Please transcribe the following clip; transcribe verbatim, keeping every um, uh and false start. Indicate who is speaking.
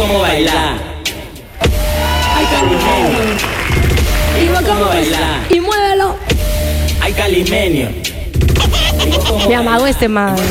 Speaker 1: cómo bailar. Ay, calimenio. Digo cómo bailar.
Speaker 2: Y muévelo.
Speaker 1: Ay, calimenio.
Speaker 2: Me amagó este man.